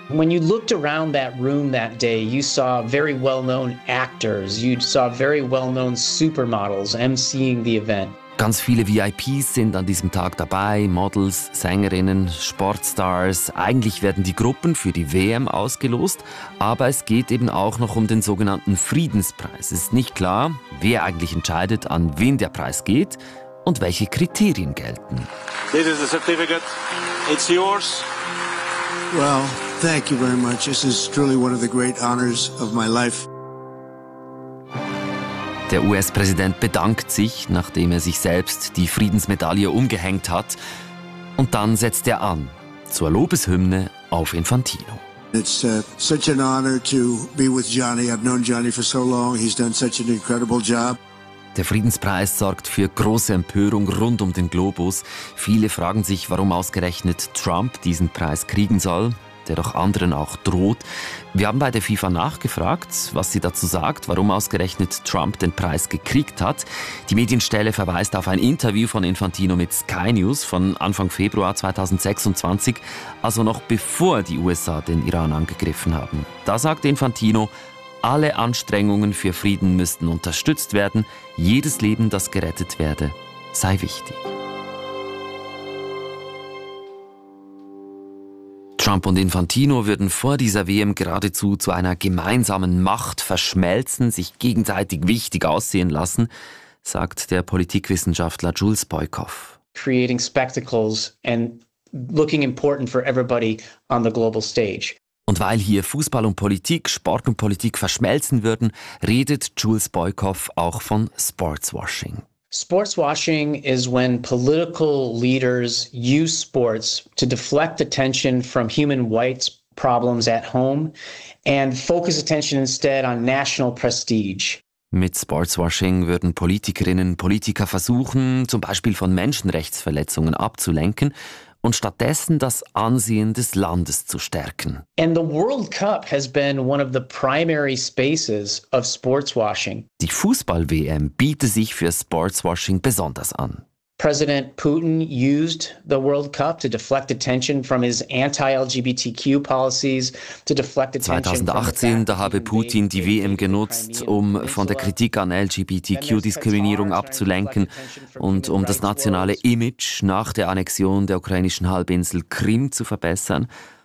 When you looked around that room that day, you saw very well-known actors, you saw very well-known supermodels emceeing the event. Ganz viele VIPs sind an diesem Tag dabei, Models, Sängerinnen, Sportstars. Eigentlich werden die Gruppen für die WM ausgelost, aber es geht eben auch noch um den sogenannten Friedenspreis. Es ist nicht klar, wer eigentlich entscheidet, an wen der Preis geht und welche Kriterien gelten. This is the certificate. It's yours. Well, thank you very much. This is truly one of the great honors of my life. Der US-Präsident bedankt sich, nachdem er sich selbst die Friedensmedaille umgehängt hat. Und dann setzt er an zur Lobeshymne auf Infantino. It's such an honor to be with Johnny. I've known Johnny for so long. He's done such an incredible job. Der Friedenspreis sorgt für große Empörung rund um den Globus. Viele fragen sich, warum ausgerechnet Trump diesen Preis kriegen soll, der doch anderen auch droht. Wir haben bei der FIFA nachgefragt, was sie dazu sagt, warum ausgerechnet Trump den Preis gekriegt hat. Die Medienstelle verweist auf ein Interview von Infantino mit Sky News von Anfang Februar 2026, also noch bevor die USA den Iran angegriffen haben. Da sagt Infantino, alle Anstrengungen für Frieden müssten unterstützt werden, jedes Leben, das gerettet werde, sei wichtig. Trump und Infantino würden vor dieser WM geradezu zu einer gemeinsamen Macht verschmelzen, sich gegenseitig wichtig aussehen lassen, sagt der Politikwissenschaftler Jules Boykoff. Creating spectacles and looking important for everybody on the global stage. Und weil hier Fußball und Politik, Sport und Politik verschmelzen würden, redet Jules Boykoff auch von Sportswashing. Sportswashing is when political leaders use sports to deflect attention from human rights problems at home and focus attention instead on national prestige. Mit Sportswashing würden Politikerinnen und Politiker versuchen, zum Beispiel von Menschenrechtsverletzungen abzulenken und stattdessen das Ansehen des Landes zu stärken. And the World Cup has been one of the primary spaces of sportswashing. Die Fußball-WM bietet sich für Sportswashing besonders an. President Putin used the World Cup to deflect attention from his anti-LGBTQ policies, to deflect attention 2018, da habe Putin die WM genutzt, um von der Kritik an LGBTQ-Diskriminierung abzulenken und um das nationale Image nach der Annexion der ukrainischen Halbinsel Krim zu verbessern.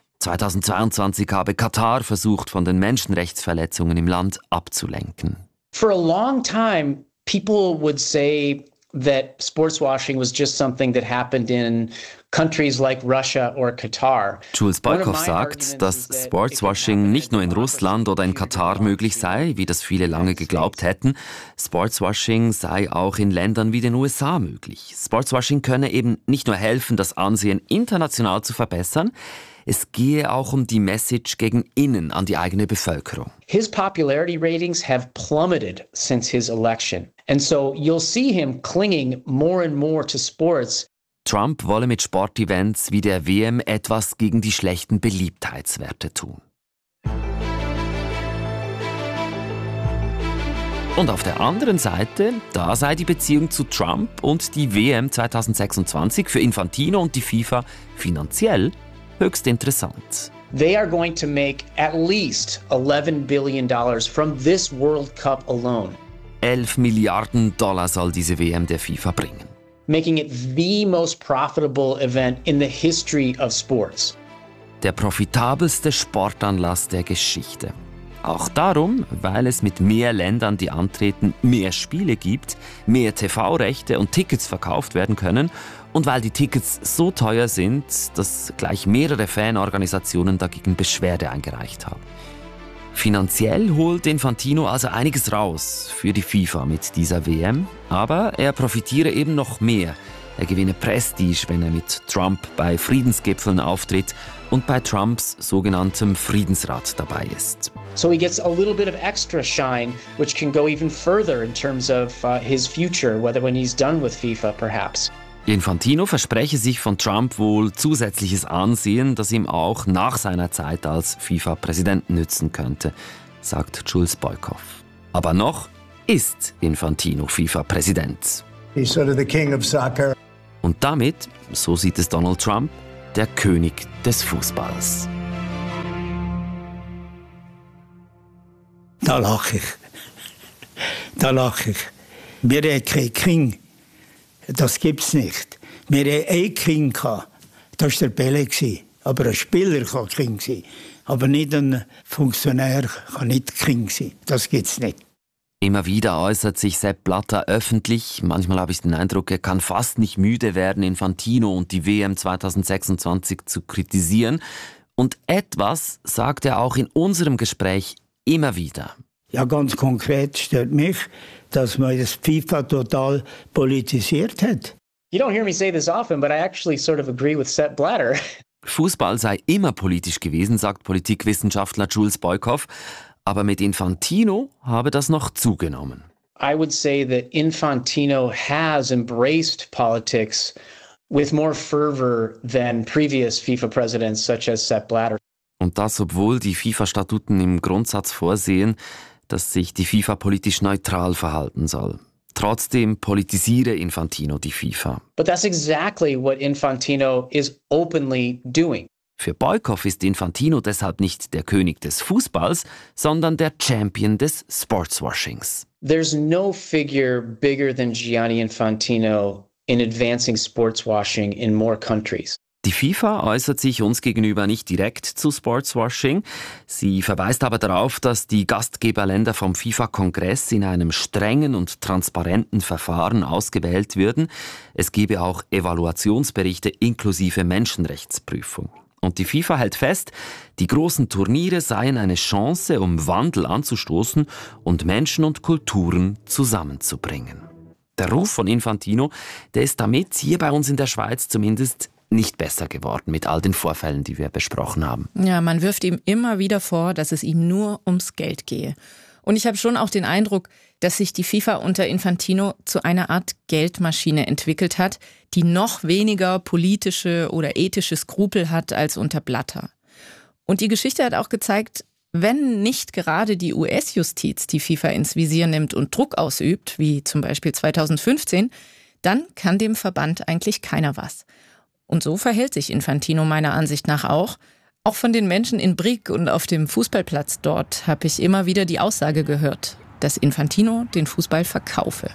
2022 habe Katar versucht, von den Menschenrechtsverletzungen im Land abzulenken. For a long time, people would say that sportswashing was just something that happened in countries like Russia or Qatar. Jules Boykoff sagt, dass Sportswashing nicht nur in Russland oder in Katar möglich sei, wie das viele lange geglaubt hätten. Sportswashing sei auch in Ländern wie den USA möglich. Sportswashing könne eben nicht nur helfen, das Ansehen international zu verbessern, es gehe auch um die Message gegen innen an die eigene Bevölkerung. His popularity ratings have plummeted since his election. And so you'll see him clinging more and more to sports. Trump wolle mit Sportevents wie der WM etwas gegen die schlechten Beliebtheitswerte tun. Und auf der anderen Seite, da sei die Beziehung zu Trump und die WM 2026 für Infantino und die FIFA finanziell höchst interessant. They are going to make at least $11 billion from this World Cup alone. 11 Milliarden Dollar soll diese WM der FIFA bringen. Making it the most profitable event in the history of sports. Der profitabelste Sportanlass der Geschichte. Auch darum, weil es mit mehr Ländern, die antreten, mehr Spiele gibt, mehr TV-Rechte und Tickets verkauft werden können und weil die Tickets so teuer sind, dass gleich mehrere Fanorganisationen dagegen Beschwerde eingereicht haben. Finanziell holt Infantino also einiges raus für die FIFA mit dieser WM, aber er profitiere eben noch mehr. Er gewinne Prestige, wenn er mit Trump bei Friedensgipfeln auftritt und bei Trumps sogenanntem Friedensrat dabei ist. So he gets a little bit of extra shine, which can go even further in terms of his future, whether when he's done with FIFA perhaps. Infantino verspreche sich von Trump wohl zusätzliches Ansehen, das ihm auch nach seiner Zeit als FIFA-Präsident nützen könnte, sagt Jules Boykoff. Aber noch ist Infantino FIFA-Präsident. He's sort of the king of soccer. Und damit, so sieht es Donald Trump, der König des Fußballs. Da lache ich. Da lache ich. Wir haben kein King. Das gibt es nicht. Wir hatten einen King. Das war der Pele. Aber ein Spieler kann King sein. Aber nicht ein Funktionär kann nicht King sein. Das gibt es nicht. Immer wieder äußert sich Sepp Blatter öffentlich. Manchmal habe ich den Eindruck, er kann fast nicht müde werden, Infantino und die WM 2026 zu kritisieren. Und etwas sagt er auch in unserem Gespräch immer wieder. Ja, ganz konkret stört mich, dass man das FIFA total politisiert hat. You don't hear me say this often, but I actually sort of agree with Sepp Blatter. Fußball sei immer politisch gewesen, sagt Politikwissenschaftler Jules Boykoff. Aber mit Infantino habe das noch zugenommen. I would say that Infantino has embraced politics with more fervor than previous FIFA presidents such as Sepp Blatter. Und das, obwohl die FIFA-Statuten im Grundsatz vorsehen, dass sich die FIFA politisch neutral verhalten soll. Trotzdem politisiere Infantino die FIFA. But that's exactly what Infantino is openly doing. Für Boykoff ist Infantino deshalb nicht der König des Fußballs, sondern der Champion des Sportswashings. There's no figure bigger than Gianni Infantino in advancing sportswashing in more countries. Die FIFA äußert sich uns gegenüber nicht direkt zu Sportswashing. Sie verweist aber darauf, dass die Gastgeberländer vom FIFA-Kongress in einem strengen und transparenten Verfahren ausgewählt würden. Es gebe auch Evaluationsberichte inklusive Menschenrechtsprüfung. Und die FIFA hält fest, die großen Turniere seien eine Chance, um Wandel anzustoßen und Menschen und Kulturen zusammenzubringen. Der Ruf von Infantino, der ist damit hier bei uns in der Schweiz zumindest nicht besser geworden mit all den Vorfällen, die wir besprochen haben. Ja, man wirft ihm immer wieder vor, dass es ihm nur ums Geld gehe. Und ich habe schon auch den Eindruck, dass sich die FIFA unter Infantino zu einer Art Geldmaschine entwickelt hat, die noch weniger politische oder ethische Skrupel hat als unter Blatter. Und die Geschichte hat auch gezeigt, wenn nicht gerade die US-Justiz die FIFA ins Visier nimmt und Druck ausübt, wie zum Beispiel 2015, dann kann dem Verband eigentlich keiner was. Und so verhält sich Infantino meiner Ansicht nach auch. Auch von den Menschen in Brig und auf dem Fußballplatz dort habe ich immer wieder die Aussage gehört, dass Infantino den Fußball verkaufe.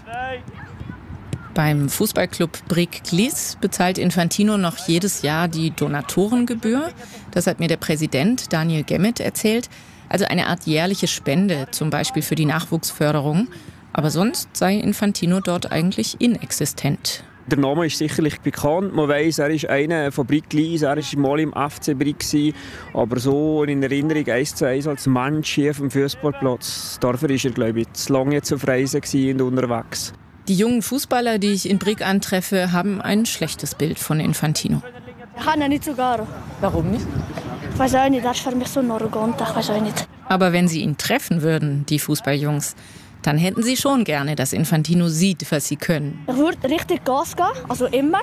Beim Fußballclub Brig-Glis bezahlt Infantino noch jedes Jahr die Donatorengebühr. Das hat mir der Präsident Daniel Gemmet erzählt. Also eine Art jährliche Spende, zum Beispiel für die Nachwuchsförderung. Aber sonst sei Infantino dort eigentlich inexistent. Der Name ist sicherlich bekannt. Man weiss, er ist einer von Brig-Glis, er war mal im FC Brig. Aber so in Erinnerung 1:1 als Mensch hier auf dem Fußballplatz. Dafür war er, glaube ich, zu lange auf Reisen und unterwegs. Die jungen Fußballer, die ich in Brig antreffe, haben ein schlechtes Bild von Infantino. Ich kann ihn nicht so gerne. Warum nicht? Ich weiß auch nicht, das ist für mich so arrogant, ich weiß auch nicht. Aber wenn sie ihn treffen würden, die Fußballjungs, dann hätten sie schon gerne, dass Infantino sieht, was sie können. Ich würde richtig Gas geben, also immer.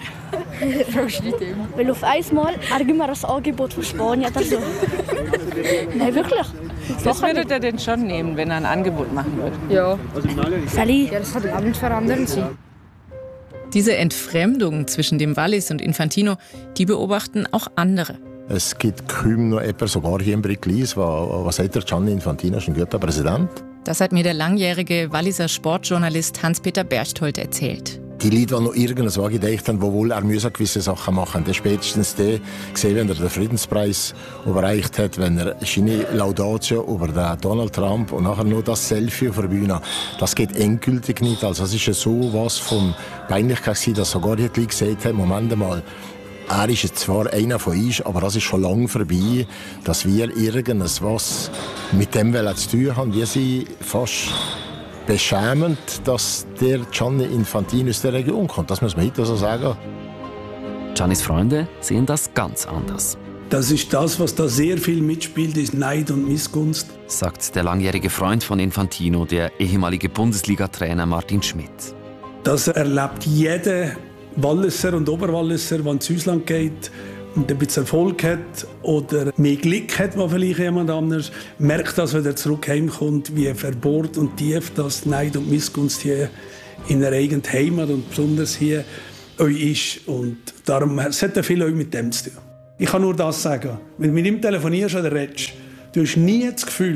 Weil auf einmal gibt mir das Angebot von Spanien oder so. Nein, wirklich. Was würde er denn schon nehmen, wenn er ein Angebot machen würde? Ja. Sally. Ja, das hat Abend verändern sie. Diese Entfremdung zwischen dem Wallis und Infantino, die beobachten auch andere. Es gibt kaum noch jemanden, sogar hier im Brig-Glis, was sagt der Gianni Infantino ist ein guter Präsident. Das hat mir der langjährige Walliser Sportjournalist Hans-Peter Berchtold erzählt. Die Leute, die noch irgendwas angedacht haben, wohl er müsse gewisse Sachen machen. Der spätestens der gesehen, wenn er den Friedenspreis überreicht hat, wenn er seine Laudatio über den Donald Trump und nachher nur das Selfie auf der Bühne. Das geht endgültig nicht. Also es ist ja so was von Peinlichkeit, dass sogar die Leute gesagt haben, Moment mal, er ist jetzt zwar einer von uns, aber das ist schon lange vorbei, dass wir irgendwas mit dem zu tun haben. Wir sind fast beschämend, dass der Gianni Infantino aus der Region kommt. Das muss man heute so sagen. Giannis Freunde sehen das ganz anders. Das ist das, was da sehr viel mitspielt, ist Neid und Missgunst. Sagt der langjährige Freund von Infantino, der ehemalige Bundesliga-Trainer Martin Schmidt. Das erlebt jeder Walliser und Oberwalliser, der ins Ausland geht und ein bisschen Erfolg hat oder mehr Glück hat, als vielleicht jemand anderes, merkt, dass wenn er zurück heimkommt, wie verbohrt und tief das Neid und Missgunst hier in der eigenen Heimat und besonders hier euch ist. Und darum hat viel auch mit dem zu tun. Ich kann nur das sagen. Wenn du mit ihm telefonierst oder redest, du hast nie das Gefühl,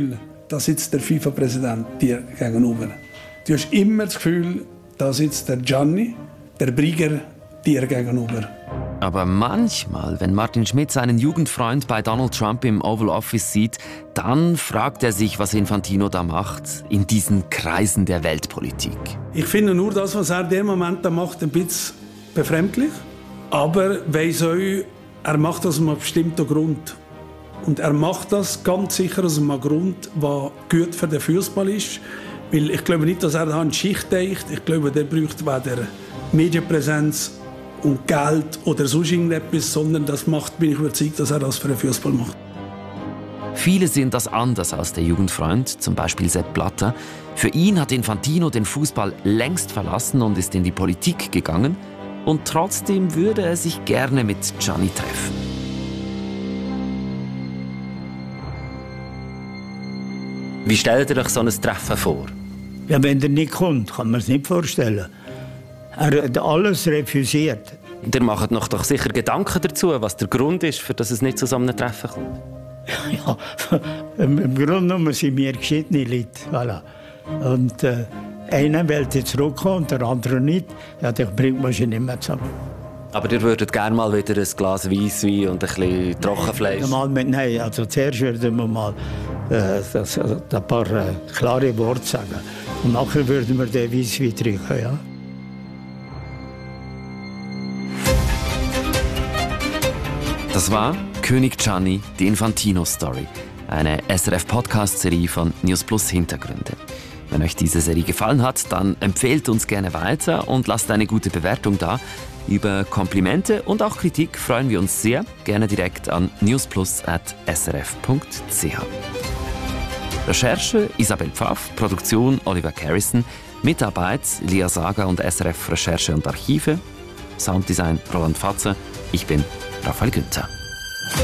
da sitzt der FIFA-Präsident dir gegenüber. Du hast immer das Gefühl, da sitzt der Gianni, der Brieger, dir gegenüber. Aber manchmal, wenn Martin Schmidt seinen Jugendfreund bei Donald Trump im Oval Office sieht, dann fragt er sich, was Infantino da macht, in diesen Kreisen der Weltpolitik. Ich finde nur das, was er in dem Moment da macht, ein bisschen befremdlich. Aber weiss euch, er macht das aus einem bestimmten Grund. Und er macht das ganz sicher aus einem Grund, der gut für den Fußball ist. Weil ich glaube nicht, dass er da an Schicht denkt. Ich glaube, der braucht weder Medienpräsenz und Geld oder sonst irgendetwas, sondern das macht, bin ich überzeugt, dass er das für den Fußball macht. Viele sehen das anders als der Jugendfreund, zum Beispiel Sepp Blatter. Für ihn hat Infantino den Fußball längst verlassen und ist in die Politik gegangen. Und trotzdem würde er sich gerne mit Gianni treffen. Wie stellt ihr euch so ein Treffen vor? Ja, wenn er nicht kommt, kann man es nicht vorstellen. Er hat alles refusiert. Ihr macht noch doch sicher Gedanken dazu, was der Grund ist, für dass es nicht zu so einem Treffen kommt. Ja, im Grunde genommen sind wir geschiedene Leute. Voilà. Und einer will zurückkommen und der andere nicht. Ja, dann bringt man sich nicht mehr zusammen. Aber ihr würdet gerne mal wieder ein Glas Weisswein und ein bisschen Trockenfleisch? Nein, also zuerst würden wir mal ein paar klare Worte sagen. Und nachher würden wir den Weisswein trinken, ja. Das war König Gianni, die Infantino-Story. Eine SRF-Podcast-Serie von News Plus Hintergründe. Wenn euch diese Serie gefallen hat, dann empfehlt uns gerne weiter und lasst eine gute Bewertung da. Über Komplimente und auch Kritik freuen wir uns sehr. Gerne direkt an newsplus@srf.ch. Recherche Isabel Pfaff, Produktion Oliver Carrison, Mitarbeit Lia Sager und SRF Recherche und Archive, Sounddesign Roland Fatzer. Ich bin Raphael Günther.